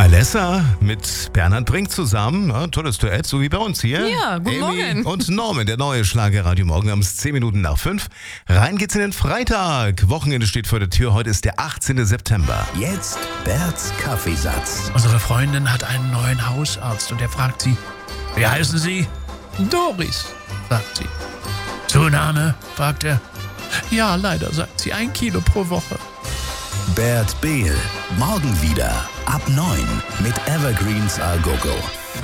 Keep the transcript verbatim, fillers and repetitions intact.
Alessa mit Bernhard Brink zusammen. Ja, tolles Duett, so wie bei uns hier. Ja, guten Amy Morgen. Und Norman, der neue Schlager-Radio Morgen. Wir haben es zehn Minuten nach fünf. Rein geht's in den Freitag. Wochenende steht vor der Tür. Heute ist der achtzehnte September. Jetzt Berts Kaffeesatz. Unsere Freundin hat einen neuen Hausarzt und er fragt sie, wie heißen Sie? Doris, sagt sie. Zunahme, fragt er. Ja, leider, sagt sie, ein Kilo pro Woche. Bert Behl. Morgen wieder ab neun mit Evergreens A Go Go.